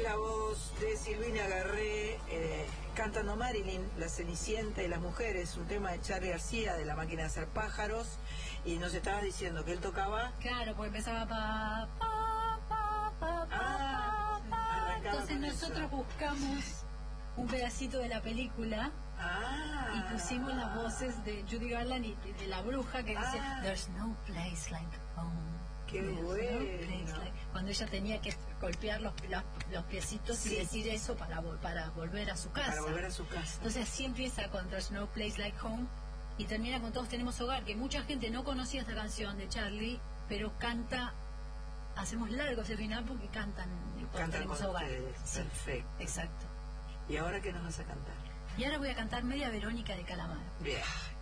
la voz de Silvina Garré cantando Marilyn, la Cenicienta y las mujeres, un tema de Charly García de La Máquina de Hacer Pájaros, y nos estaba diciendo que él tocaba... Claro, porque empezaba entonces nosotros buscamos un pedacito de la película y pusimos las voces de Judy Garland y de la bruja que dice There's no place like home. Qué bueno. Cuando ella tenía que golpear los piecitos y decir eso para volver a su casa. Para volver a su casa. Entonces así empieza con There's no place like home y termina con Todos tenemos hogar, que mucha gente no conocía esta canción de Charly, pero canta, hacemos largo ese final porque cantan tenemos hogar. Sí, perfecto. Exacto. ¿Y ahora qué nos vas a cantar? Y ahora voy a cantar Media Verónica de Calamaro. Bien.